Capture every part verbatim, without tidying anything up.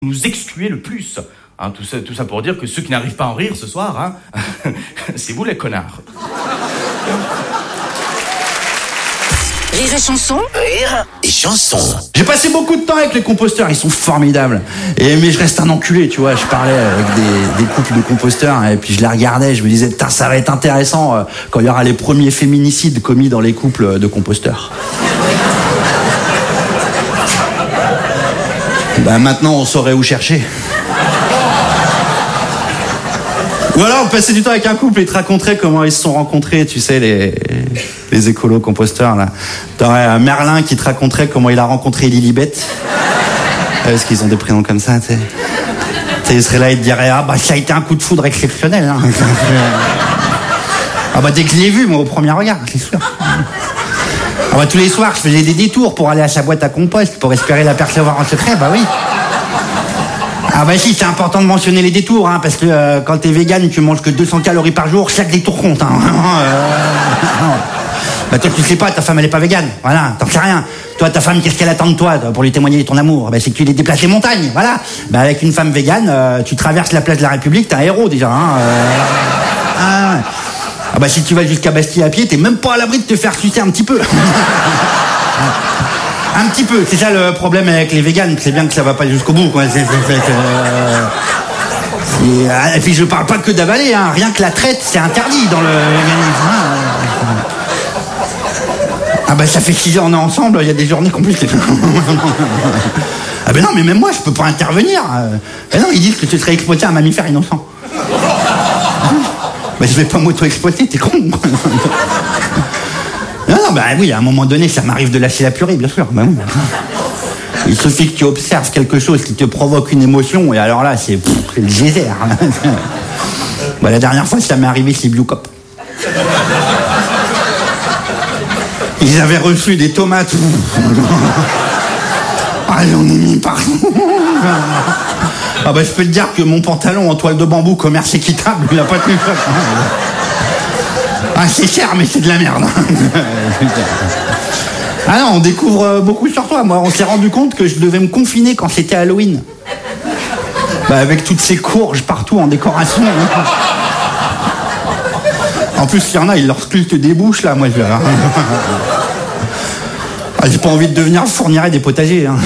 nous excluez le plus. Hein, tout ça, tout ça pour dire que ceux qui n'arrivent pas à en rire ce soir, hein, c'est vous les connards. Rire et chanson. Rire et chanson. J'ai passé beaucoup de temps avec les composteurs, ils sont formidables. Et mais je reste un enculé, tu vois. Je parlais avec des, des couples de composteurs et puis je les regardais, je me disais putain ça va être intéressant euh, quand il y aura les premiers féminicides commis dans les couples de composteurs. Bah maintenant on saurait où chercher. Ou alors passer du temps avec un couple et te raconter comment ils se sont rencontrés, tu sais, les, les écolos composteurs là. T'aurais un Merlin qui te raconterait comment il a rencontré Lilibet. Parce qu'ils ont des prénoms comme ça, tu sais. Il serait là et te dirait ah bah ça a été un coup de foudre exceptionnel. Hein. Ah bah dès que je l'ai vu, moi au premier regard, c'est sûr. Ah bah tous les soirs je faisais des détours pour aller à sa boîte à compost pour espérer l'apercevoir en secret, bah oui. Ah bah si, c'est important de mentionner les détours, hein, parce que euh, quand t'es vegan, tu manges que deux cents calories par jour, chaque détour compte. Hein, vraiment, euh... Bah toi tu sais pas, ta femme elle est pas végane, voilà, t'en sais rien. Toi ta femme qu'est-ce qu'elle attend de toi pour lui témoigner de ton amour? Bah c'est que tu les déplaces les montagnes, voilà. Bah avec une femme végane, euh, tu traverses la place de la République, t'es un héros déjà. Hein, euh... ah, ah bah si tu vas jusqu'à Bastille à pied, t'es même pas à l'abri de te faire sucer un petit peu. Un petit peu, c'est ça le problème avec les véganes, c'est bien que ça va pas jusqu'au bout, quoi. C'est, c'est, c'est, euh... et, et puis je parle pas que d'avaler, hein. Rien que la traite, c'est interdit dans le véganisme. Hein. Ah bah ça fait six ans on est ensemble, il y a des journées compliquées. Ah ben non, mais même moi je peux pas intervenir. Ben non, ils disent que tu serais exploité un mammifère innocent. Ben je vais pas m'auto-exploiter, t'es con. Non, non, bah oui, à un moment donné, ça m'arrive de lâcher la purée, bien sûr. Bah, oui. Il suffit que tu observes quelque chose qui te provoque une émotion, et alors là, c'est, pff, c'est le geyser. Bah, la dernière fois, ça m'est arrivé chez Biocop. Ils avaient reçu des tomates. Ah, j'en ai mis partout. Ah bah, je peux te dire que mon pantalon en toile de bambou, commerce équitable, il a pas tenu ça. Ah, c'est cher, mais c'est de la merde. Ah non, on découvre beaucoup sur toi. Moi, on s'est rendu compte que je devais me confiner quand c'était Halloween. Bah, avec toutes ces courges partout en décoration. En plus, il y en a, ils leur sculptent des bouches, là. Moi, je... ah, j'ai pas envie de devenir fournirait des potagers. Hein.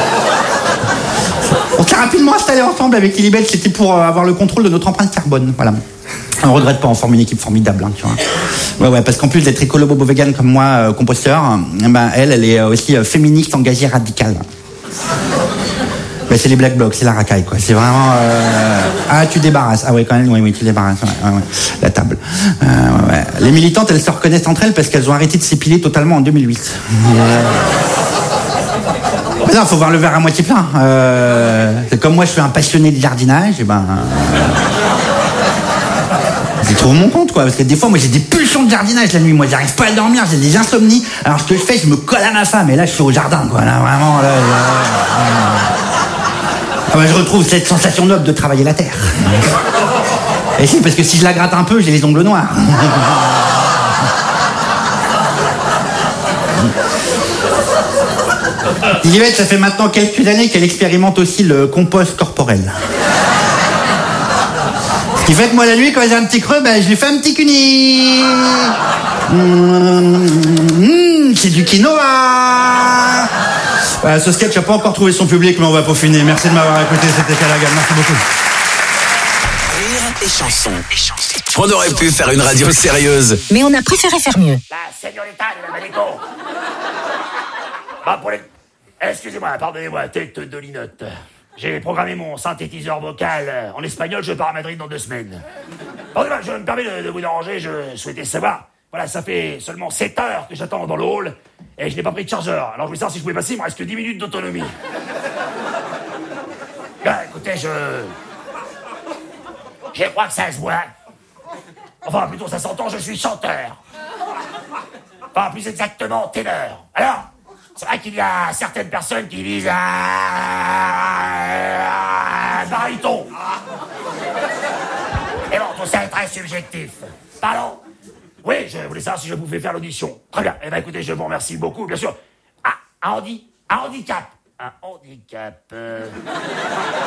On s'est rapidement installés ensemble avec Lilibet. C'était pour avoir le contrôle de notre empreinte carbone. Voilà. On regrette pas, on forme une équipe formidable, hein, tu vois. Ouais, ouais, parce qu'en plus d'être écolo bobo vegan comme moi, euh, composteur, euh, ben, elle, elle est aussi euh, féministe engagée radicale. Ben, c'est les black blocs, c'est la racaille, quoi. C'est vraiment... Euh... Ah, tu débarrasses. Ah oui, quand même, oui, oui, tu débarrasses. Ouais, ouais, ouais. La table. Euh, ouais, ouais. Les militantes, elles se reconnaissent entre elles parce qu'elles ont arrêté de s'épiler totalement en deux mille huit. Mais non, faut voir le verre à moitié plein. Euh... C'est comme moi, je suis un passionné de jardinage, et ben... Je trouve mon compte, quoi, parce que des fois, moi, j'ai des pulsions de jardinage la nuit. Moi, j'arrive pas à dormir, j'ai des insomnies. Alors, ce que je fais, je me colle à ma femme, et là, je suis au jardin, quoi. Là, vraiment, là, là, là. Ah bah, je retrouve cette sensation noble de travailler la terre. Et si, parce que si je la gratte un peu, j'ai les ongles noirs. Lilibet, ça fait maintenant quelques années qu'elle expérimente aussi le compost corporel. Ce qui fait que moi la nuit quand j'ai un petit creux, ben je lui fais un petit cuni. Mmh, mmh, c'est du quinoa. Euh, ce sketch n'a pas encore trouvé son public, mais on va peaufiner. Merci de m'avoir écouté, c'était Callaghan, merci beaucoup. Rire et chanson. On aurait pu faire une radio sérieuse, mais on a préféré faire mieux. La señorita de la Manico. Ah, pour les... Excusez-moi, pardonnez-moi, tête de linotte. J'ai programmé mon synthétiseur vocal en espagnol, je pars à Madrid dans deux semaines. Pardonnez-moi, je me permets de, de vous déranger, je souhaitais savoir. Voilà, ça fait seulement sept heures que j'attends dans le hall et je n'ai pas pris de chargeur. Alors je voulais savoir si je pouvais passer, il me reste que dix minutes d'autonomie. Là, écoutez, je... Je crois que ça se voit. Enfin, plutôt ça s'entend, je suis chanteur. Enfin, plus exactement, ténor. Alors, c'est vrai qu'il y a certaines personnes qui disent un baryton. Et bon, tout ça est très subjectif. Pardon? Oui, je voulais savoir si je pouvais faire l'audition. Très bien. Eh bien, écoutez, je vous remercie beaucoup, bien sûr. Ah, un, handi- un handicap. un handicap. Euh,